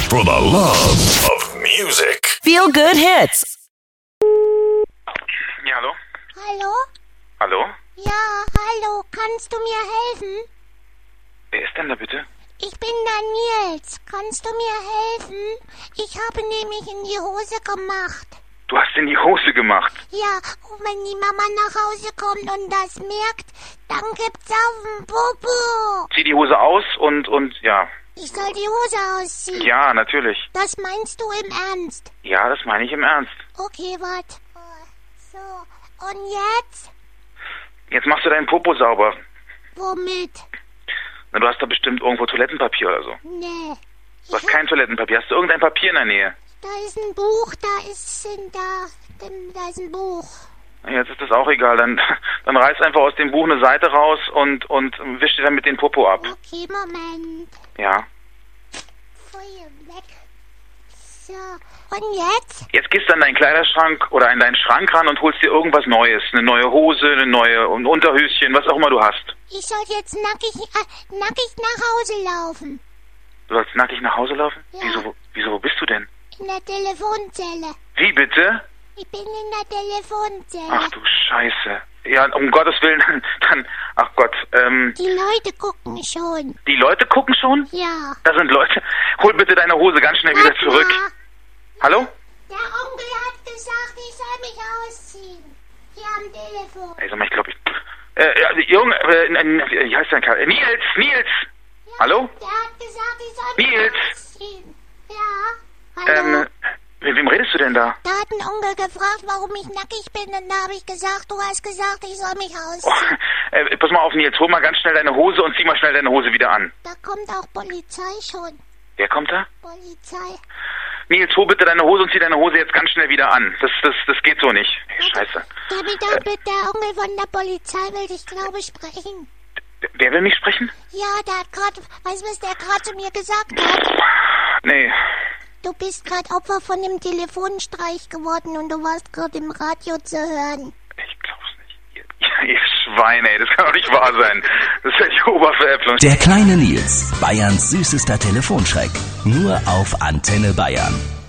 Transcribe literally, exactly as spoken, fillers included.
for the love of music. Feel Good Hits. Ja, hallo? Hallo? Hallo? Ja, hallo, kannst du mir helfen? Wer ist denn da bitte? Ich bin Nils. Kannst du mir helfen? Ich habe nämlich in die Hose gemacht. Du hast in die Hose gemacht. Ja, und wenn die Mama nach Hause kommt und das merkt, dann gibt's auf den Popo. Zieh die Hose aus und, und, ja. Ich soll die Hose ausziehen? Ja, natürlich. Das meinst du im Ernst? Ja, das meine ich im Ernst. Okay, warte. So, und jetzt? Jetzt machst du deinen Popo sauber. Womit? Na, du hast da bestimmt irgendwo Toilettenpapier oder so. Nee. Du hast kein Toilettenpapier. Hast du irgendein Papier in der Nähe? Da ist ein Buch, da ist ein, da, da ist ein Buch. Jetzt ist das auch egal. Dann, dann reiß einfach aus dem Buch eine Seite raus und, und wisch dir dann mit den Popo ab. Okay, Moment. Ja. Feuer weg. So, und jetzt? Jetzt gehst du an deinen Kleiderschrank oder in deinen Schrank ran und holst dir irgendwas Neues. Eine neue Hose, eine neue ein Unterhöschen, was auch immer du hast. Ich soll jetzt nackig, äh, nackig nach Hause laufen. Du sollst nackig nach Hause laufen? Ja. Wieso, wieso, wo bist du denn? In der Telefonzelle. Wie bitte? Ich bin in der Telefonzelle. Ach du Scheiße. Ja, um Gottes Willen, dann, ach Gott, ähm, Die Leute gucken schon. die Leute gucken schon? Ja. Da sind Leute. Hol bitte deine Hose ganz schnell wieder Warte zurück. mal. Hallo? Der Onkel hat gesagt, ich soll mich ausziehen. Hier am Telefon. Ey, sag mal, ich glaube, ich... Äh, ja, Junge, äh, äh, wie heißt dein Kerl? Nils, Nils! Ja, Hallo? Der hat gesagt, ich soll mich Nils? ausziehen. Ja. Hallo? Ähm, mit wem redest du denn da? Da hat ein Onkel gefragt, warum ich nackig bin. Und da habe ich gesagt, du hast gesagt, ich soll mich Oh, ausziehen. äh, pass mal auf, Nils, hol mal ganz schnell deine Hose und zieh mal schnell deine Hose wieder an. Da kommt auch Polizei schon. Wer kommt da? Polizei. Nils, hol bitte deine Hose und zieh deine Hose jetzt ganz schnell wieder an. Das, das, das geht so nicht. Scheiße. Damit auch mit der Onkel von der Polizei will ich, glaube ich, sprechen. Wer will mich sprechen? Ja, der hat gerade, weißt du, was der gerade zu mir gesagt hat? Nee. Du bist gerade Opfer von dem Telefonstreich geworden und du warst gerade im Radio zu hören. Ich glaub's nicht. Ihr, ihr Schweine, ey, das kann doch nicht wahr sein. Das ist ja die Oberveräpplung. Der kleine Nils, Bayerns süßester Telefonschreck. Nur auf Antenne Bayern.